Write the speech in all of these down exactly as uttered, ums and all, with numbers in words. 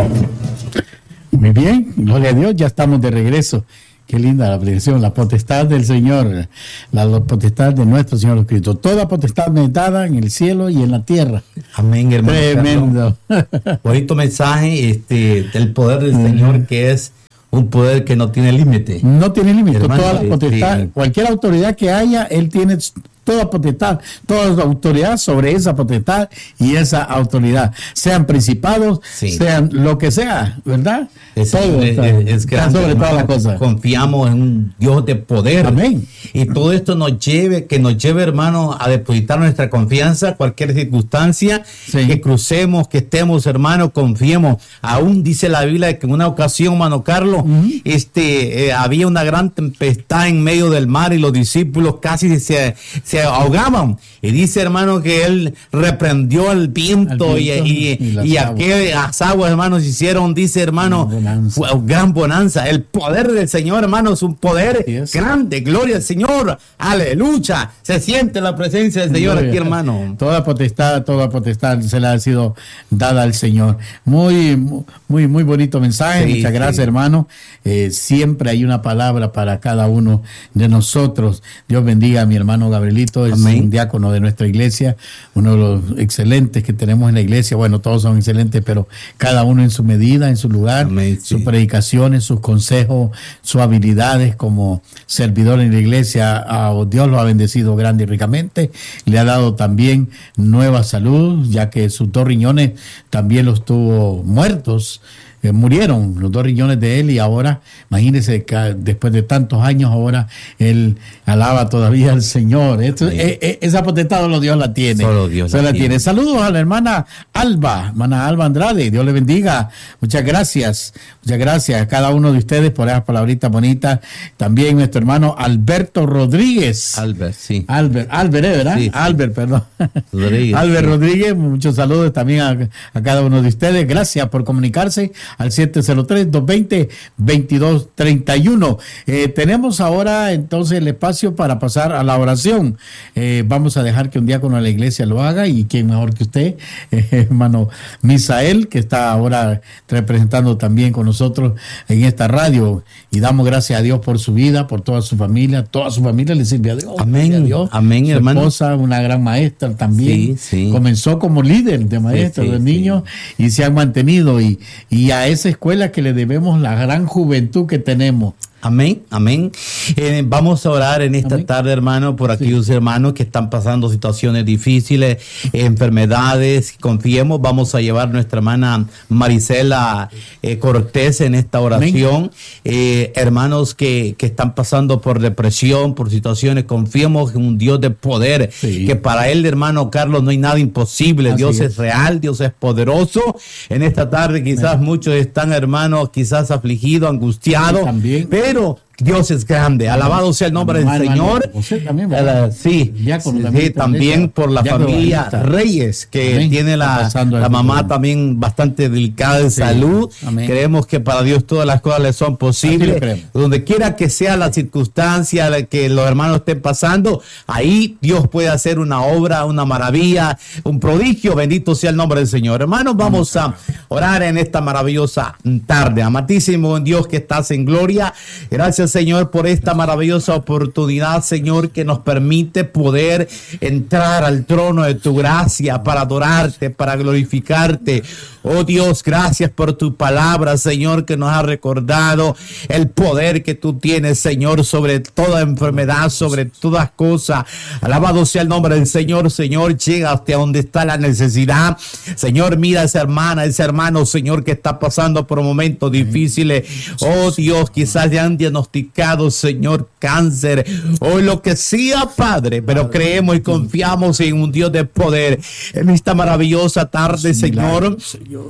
Muy bien, gloria a Dios, ya estamos de regreso. Qué linda la predicación, la potestad del Señor, la, la potestad de nuestro Señor Jesucristo. Toda potestad me es dada en el cielo y en la tierra. Amén, hermano. Tremendo. Bonito mensaje, este, del poder del Señor, que es un poder que no tiene límite. No tiene límite, Hermano, toda la potestad, este, cualquier autoridad que haya, Él tiene toda potestad, toda autoridad sobre esa potestad y esa autoridad, sean principados, sí. sean lo que sea, ¿verdad? Es, todo es, está, es grande, sobre todas las cosas. Confiamos en un Dios de poder. Amén. Y todo esto nos lleve, que nos lleve, hermano, a depositar nuestra confianza, cualquier circunstancia, sí. que crucemos, que estemos, hermano, confiemos. Aún dice la Biblia que en una ocasión, hermano Carlos, uh-huh. este, eh, había una gran tempestad en medio del mar y los discípulos casi se, se ahogaban. Y dice, hermano, que él reprendió el viento, el viento y, y, y, y aquellas aguas, hermanos, hicieron, dice, hermano, Fue gran bonanza. El poder del Señor, hermano, es un poder yes. grande. Gloria al Señor. Aleluya. Se siente la presencia del Señor Gloria. Aquí, hermano. Toda potestad, toda potestad se le ha sido dada al Señor. Muy, muy, muy bonito mensaje. Sí, Muchas gracias, sí. hermano. Eh, siempre hay una palabra para cada uno de nosotros. Dios bendiga a mi hermano Gabrielito, es Amén. Un diácono de nuestra iglesia, uno de los excelentes que tenemos en la iglesia. Bueno, todos son excelentes, pero cada uno en su medida, en su lugar. Amén. Sus sí. predicaciones, sus consejos, sus habilidades como servidor en la iglesia, oh, Dios lo ha bendecido grande y ricamente. Le ha dado también nueva salud, ya que sus dos riñones también los tuvo muertos. Eh, murieron los dos riñones de él y ahora, imagínense que después de tantos años, ahora él alaba todavía al Señor. Esto, eh, eh, esa potestad solo Dios la tiene. Solo Dios la, la tiene. tiene. Saludos a la hermana Alba, hermana Alba Andrade. Dios le bendiga. Muchas gracias. Muchas gracias a cada uno de ustedes por esas palabritas bonitas. También nuestro hermano Alberto Rodríguez. Albert, sí. Albert, Albert, ¿eh, ¿verdad? Sí, sí. Albert, perdón. Rodríguez, Albert sí. Rodríguez, muchos saludos también a, a cada uno de ustedes. Gracias por comunicarse al siete cero tres, dos dos cero, dos dos tres uno. Eh, tenemos ahora entonces el espacio para pasar a la oración. Eh, vamos a dejar que un diácono de la iglesia lo haga, y quién mejor que usted, eh, hermano Misael, que está ahora representando también con nosotros en esta radio, y damos gracias a Dios por su vida, por toda su familia. Toda su familia le sirve a Dios. Amén, a Dios. Amén, su hermano. esposa, una gran maestra también. Sí, sí. Comenzó como líder de maestros sí, sí, de niños sí. y se han mantenido, y, y a esa escuela que le debemos la gran juventud que tenemos. Amén, amén. Eh, vamos a orar en esta amén. tarde, hermano, por aquellos sí. hermanos que están pasando situaciones difíciles, eh, enfermedades. Confiemos, vamos a llevar nuestra hermana Marisela eh, Cortés en esta oración. Eh, hermanos que, que están pasando por depresión, por situaciones, confiemos en un Dios de poder, sí. que para él, hermano Carlos, no hay nada imposible. Así Dios es. es real, Dios es poderoso. En esta tarde quizás amén. muchos están, hermanos, quizás afligidos, angustiados. También. Pero Dios es grande, alabado sea el nombre del Señor. José también, uh, sí, sí, también, también por la familia Reyes, que Amén. tiene la, la mamá también bastante delicada de sí. salud. Amén. Creemos que para Dios todas las cosas le son posibles. Donde quiera que sea la circunstancia que los hermanos estén pasando, ahí Dios puede hacer una obra, una maravilla, un prodigio. Bendito sea el nombre del Señor. Hermanos, vamos a orar en esta maravillosa tarde. Amantísimo Dios que estás en gloria. Gracias, Señor, por esta maravillosa oportunidad, Señor, que nos permite poder entrar al trono de tu gracia para adorarte, para glorificarte. Oh Dios, gracias por tu palabra, Señor, que nos ha recordado el poder que tú tienes, Señor, sobre toda enfermedad, sobre todas cosas. Alabado sea el nombre del Señor. Señor, llega hasta donde está la necesidad. Señor, mira a esa hermana, ese hermano, Señor, que está pasando por momentos difíciles. Oh Dios, quizás ya han diagnosticado, Señor, cáncer o lo que sea, Padre, pero creemos y confiamos en un Dios de poder. En esta maravillosa tarde, Señor,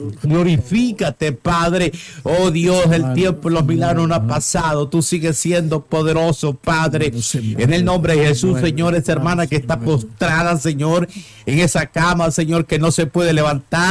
glorifícate, Padre. Oh Dios, el tiempo, los milagros no ha pasado. Tú sigues siendo poderoso, Padre. En el nombre de Jesús, Señor, esa hermana que está postrada, Señor, en esa cama, Señor, que no se puede levantar.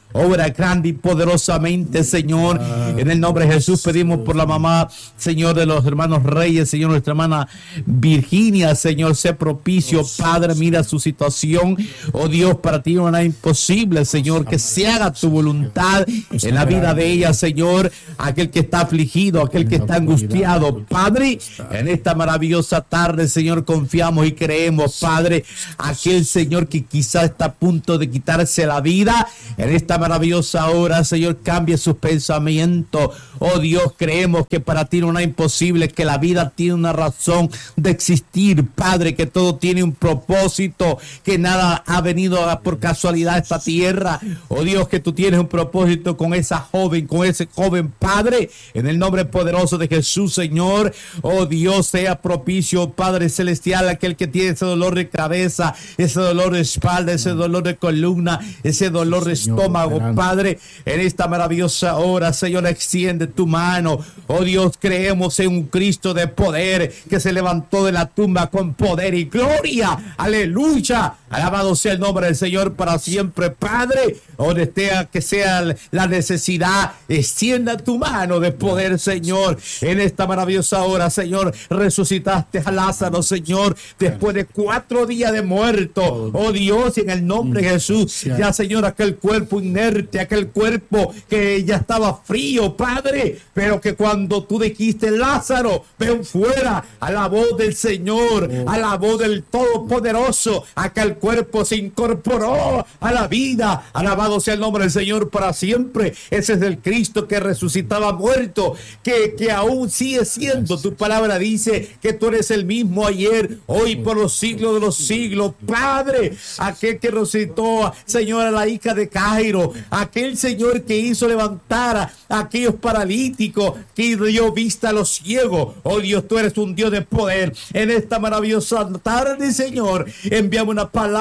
obra grande y poderosamente, Señor. En el nombre de Jesús pedimos por la mamá, Señor, de los hermanos Reyes, Señor, nuestra hermana Virginia, Señor, sé propicio, Padre, mira su situación. Oh Dios, para ti no es imposible, Señor, que se haga tu voluntad en la vida de ella, Señor. Aquel que está afligido, aquel que está angustiado, Padre, en esta maravillosa tarde, Señor, confiamos y creemos, Padre, aquel Señor que quizás está a punto de quitarse la vida, en esta maravillosa hora, Señor, cambie sus pensamientos. Oh Dios, creemos que para ti no es imposible, que la vida tiene una razón de existir, Padre, que todo tiene un propósito, que nada ha venido por casualidad a esta tierra. Oh Dios, que tú tienes un propósito con esa joven, con ese joven, Padre, en el nombre poderoso de Jesús, Señor. Oh Dios, sea propicio, Padre celestial, aquel que tiene ese dolor de cabeza, ese dolor de espalda, ese dolor de columna, ese dolor de estómago, Padre, en esta maravillosa hora, Señor, extiende tu mano. Oh Dios, creemos en un Cristo de poder que se levantó de la tumba con poder y gloria. Aleluya. Alabado sea el nombre del Señor para siempre, Padre. Donde esté que sea la necesidad, extienda tu mano de poder, Señor. En esta maravillosa hora, Señor, resucitaste a Lázaro, Señor, después de cuatro días de muerto. Oh Dios, en el nombre de Jesús, ya, Señor, aquel cuerpo inerte, aquel cuerpo que ya estaba frío, Padre, pero que cuando tú dijiste, Lázaro, ven fuera, a la voz del Señor, a la voz del Todopoderoso, aquel cuerpo se incorporó a la vida. Alabado sea el nombre del Señor para siempre. Ese es el Cristo que resucitaba muerto, que, que aún sigue siendo. Tu palabra dice que tú eres el mismo ayer, hoy, por los siglos de los siglos. Padre, aquel que resucitó, Señor, a la hija de Cairo, aquel Señor que hizo levantar a aquellos paralíticos, que dio vista a los ciegos. Oh Dios, tú eres un Dios de poder. En esta maravillosa tarde, Señor, enviamos una palabra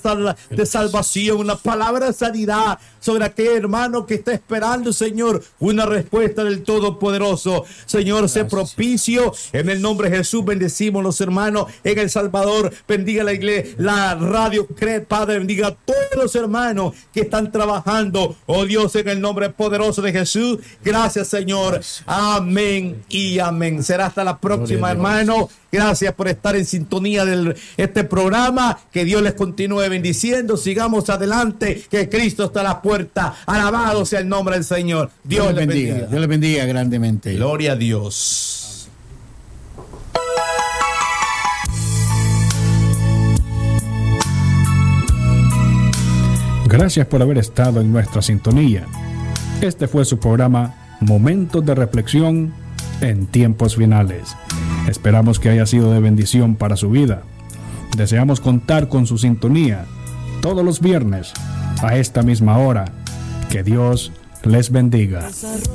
de salvación, una palabra de sanidad sobre aquel hermano que está esperando, Señor, una respuesta del Todopoderoso. Señor, sé propicio. En el nombre de Jesús bendecimos los hermanos en El Salvador. Bendiga la iglesia, la radio Cred, Padre, bendiga a todos los hermanos que están trabajando. Oh Dios, en el nombre poderoso de Jesús. Gracias, Señor. Amén y amén. Será hasta la próxima, hermano. Gracias por estar en sintonía de este programa. Que Dios les continúe bendiciendo. Sigamos adelante, que Cristo está a la puerta. Alabado sea el nombre del Señor. Dios, Dios les bendiga. bendiga. Dios les bendiga grandemente. Gloria a Dios. Gracias por haber estado en nuestra sintonía. Este fue su programa Momentos de Reflexión en Tiempos Finales. Esperamos que haya sido de bendición para su vida. Deseamos contar con su sintonía todos los viernes a esta misma hora. Que Dios les bendiga.